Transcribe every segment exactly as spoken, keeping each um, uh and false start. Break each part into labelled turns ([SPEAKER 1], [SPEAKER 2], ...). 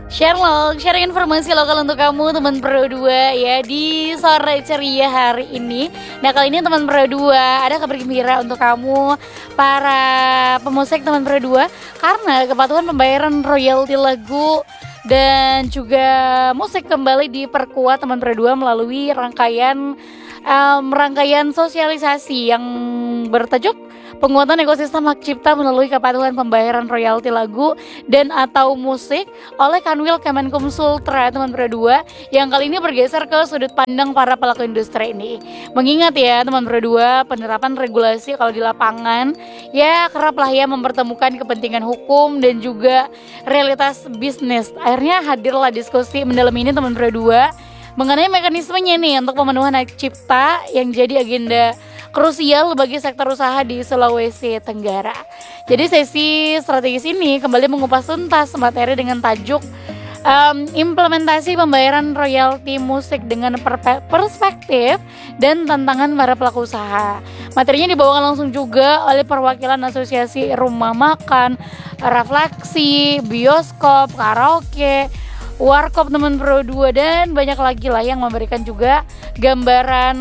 [SPEAKER 1] Sherlock, sharing informasi lokal untuk kamu teman Pro dua ya di sore ceria hari ini. Nah kali ini teman Pro dua ada kabar gembira untuk kamu para pemusik teman Pro dua karena kepatuhan pembayaran royalti lagu dan juga musik kembali diperkuat teman Pro dua melalui rangkaian um, rangkaian sosialisasi yang bertajuk penguatan ekosistem hak cipta melalui kepatuhan pembayaran royalti lagu dan atau musik oleh Kanwil Kemenkumsultra teman Pro dua yang kali ini bergeser ke sudut pandang para pelaku industri ini. Mengingat ya teman Pro dua, penerapan regulasi kalau di lapangan ya kerap lah ya mempertemukan kepentingan hukum dan juga realitas bisnis. Akhirnya hadirlah diskusi mendalam ini teman Pro dua mengenai mekanismenya nih untuk pemenuhan hak cipta yang jadi agenda krusial bagi sektor usaha di Sulawesi Tenggara. Jadi sesi strategis ini kembali mengupas tuntas materi dengan tajuk um, implementasi pembayaran royalti musik dengan perpe- perspektif dan tantangan para pelaku usaha. Materinya dibawakan langsung juga oleh perwakilan asosiasi rumah makan, refleksi, bioskop, karaoke, warkop teman Pro dua dan banyak lagi lah yang memberikan juga gambaran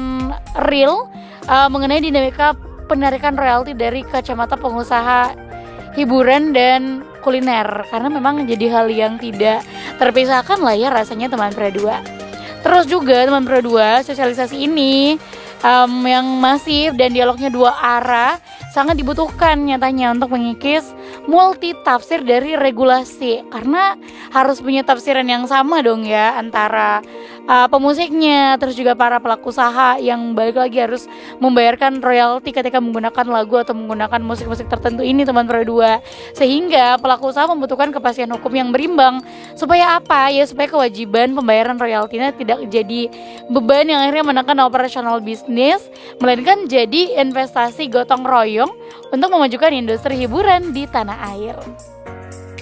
[SPEAKER 1] real Uh, mengenai dinamika penarikan royalti dari kacamata pengusaha hiburan dan kuliner karena memang jadi hal yang tidak terpisahkan lah ya rasanya teman Pro dua. Terus juga teman Pro dua sosialisasi ini um, yang masif dan dialognya dua arah sangat dibutuhkan nyatanya untuk mengikis multi tafsir dari regulasi karena harus punya tafsiran yang sama dong ya antara uh, pemusiknya terus juga para pelaku usaha yang balik lagi harus membayarkan royalti ketika menggunakan lagu atau menggunakan musik-musik tertentu ini teman Pro dua sehingga pelaku usaha membutuhkan kepastian hukum yang berimbang supaya apa ya supaya kewajiban pembayaran royaltinya tidak jadi beban yang akhirnya menekan operasional bisnis melainkan jadi investasi gotong royong untuk memajukan industri hiburan di tanah air.